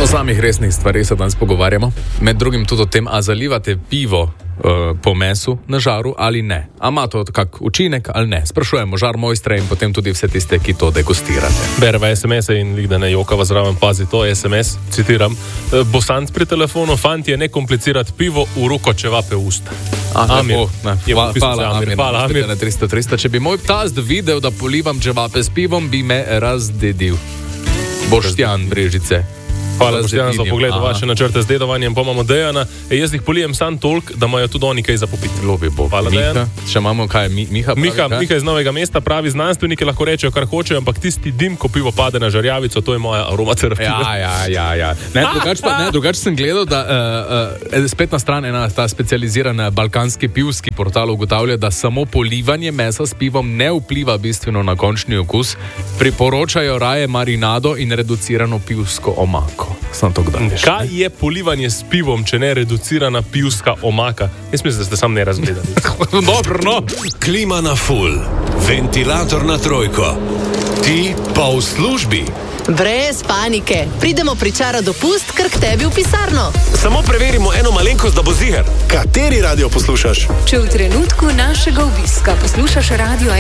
O samih resnih stvarih se danes pogovarjamo. Med drugim tudi o tem, a zalivate pivo po mesu na žaru ali ne. A ima to kak učinek ali ne? Sprašujemo žar mojstre in potem tudi vse tiste, ki to degustirate. Bereva SMS-e in lik, da ne jokava zraven, pazi to SMS, citiram. Bosanc pri telefonu, fantje, ne komplicirati pivo, v roko čevape usta. Amir. Hvala, Amir. Na 300. Če bi moj tast videl, da polivam čevape s pivom, bi me razdedil. Boštjan Brežice. Hvala, Boštjan, za pogled v vaše načrte z dedovanjem. Pa imamo Dejana. Jaz jih polijem sam toliko, da imajo tudi oni kaj za popiti. Lobi bo. Hvala, Dejan. Še imamo kaj? Miha iz Novega mesta pravi, znanstveniki lahko rečejo, kar hočejo, ampak tisti dim, ko pivo pade na žarjavico, to je moja aromaterapija. Ja. Drugače sem gledal, da spletna stran, ta specializirana balkanski pivski portal ugotavlja, da samo polivanje mesa s pivom ne vpliva bistveno na končni okus. Priporočajo raje marinado in reducirano pivsko omako. Kaj je polivanje s pivom, če ne reducirana pivska omaka? Jaz mislim, da ste sam ne razgledali. Dobro, no. Klima na full, ventilator na trojko. Ti pa v službi. Brez panike, pridemo pričara dopust, kar k tebi v pisarno. Samo preverimo eno malenkost, da bo ziher. Kateri radio poslušaš? Če v trenutku našega obiska poslušaš radio